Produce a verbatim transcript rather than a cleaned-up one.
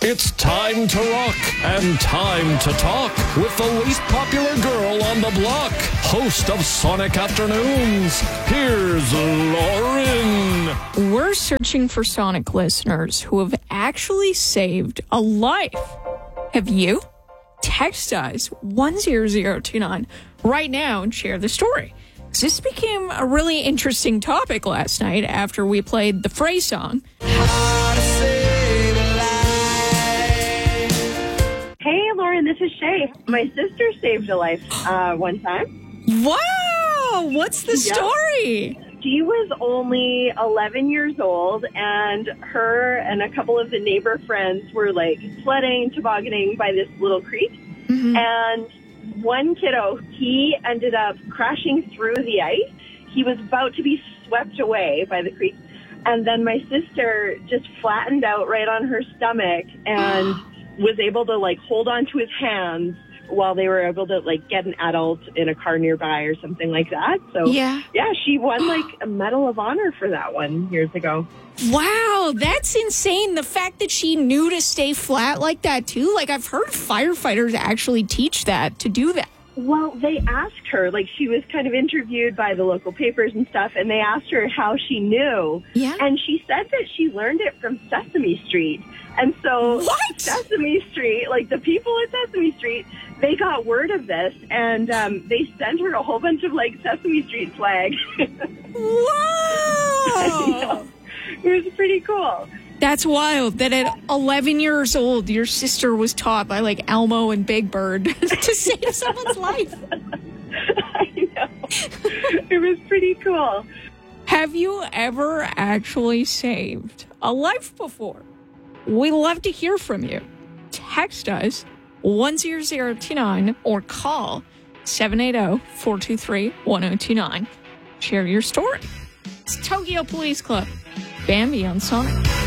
It's time to rock and time to talk with the least popular girl on the block, host of Sonic Afternoons. Here's Lauren. We're searching for Sonic listeners who have actually saved a life. Have you? Text us one zero zero two nine right now and share the story. This became a really interesting topic last night after we played the Frey song. Hey, Lauren, this is Shay. My sister saved a life uh, one time. Wow! What's the Yep. story? She was only eleven years old, and her and a couple of the neighbor friends were, like, sledding, tobogganing by this little creek. Mm-hmm. And one kiddo, he ended up crashing through the ice. He was about to be swept away by the creek. And then my sister just flattened out right on her stomach and was able to, like, hold on to his hands while they were able to, like, get an adult in a car nearby or something like that. So, Yeah. yeah, she won, like, a Medal of Honor for that one years ago. Wow, that's insane. The fact that she knew to stay flat like that, too. Like, I've heard firefighters actually teach that, to do that. Well, they asked her, like, she was kind of interviewed by the local papers and stuff, and they asked her how she knew. Yeah. And she said that she learned it from Sesame Street. And so What? Sesame Street, like the people at Sesame Street, they got word of this, and um, they sent her a whole bunch of, like, Sesame Street swag. Whoa! It was pretty cool. That's wild that at eleven years old, your sister was taught by, like, Elmo and Big Bird to save someone's life. I know. It was pretty cool. Have you ever actually saved a life before? We love to hear from you. Text us one zero zero two nine or call seven eight zero, four two three, one zero two nine. Share your story. It's Tokyo Police Club. Bambi on Sonic.